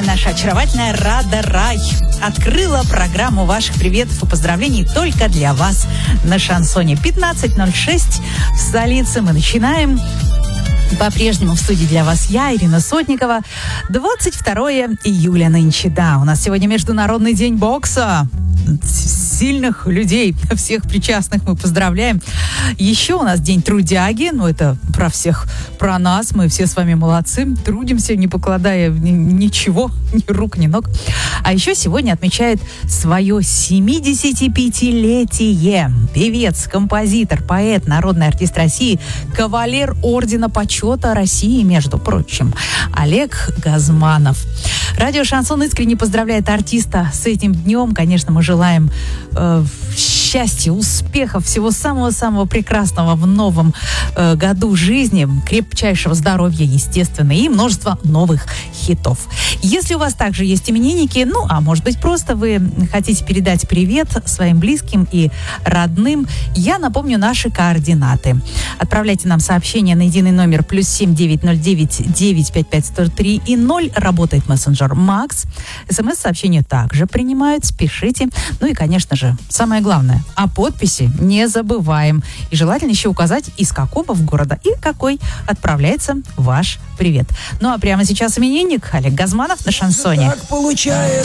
наша очаровательная Рада Рай открыла программу ваших приветов и поздравлений только для вас на шансоне. 15:06 в столице. Мы начинаем. По-прежнему в студии для вас я, Ирина Сотникова. 22 июля нынче. Да, у нас сегодня Международный день бокса. Сильных людей, всех причастных мы поздравляем. Еще у нас день трудяги. Это про всех, про нас. Мы все с вами молодцы. Трудимся, не покладая ничего, ни рук, ни ног. А еще сегодня отмечает свое 75-летие певец, композитор, поэт, народный артист России, кавалер Ордена Почета России, между прочим, Олег Газманов. Радио «Шансон» искренне поздравляет артиста с этим днем. Конечно, мы желаем счастья, успехов, всего самого-самого прекрасного в новом году жизни, крепчайшего здоровья, естественно, и множество новых хитов. Если у вас также есть именинники, а может быть просто вы хотите передать привет своим близким и родным, я напомню наши координаты. Отправляйте нам сообщение на единый номер +7 909 955 103 и 0. Работает мессенджер Макс. СМС-сообщения также принимают. Спешите. И, конечно же, самое главное, о подписи не забываем. И желательно еще указать, из какого города и какой отправляется ваш привет. А прямо сейчас именинник Олег Газманов на шансоне. Так получается.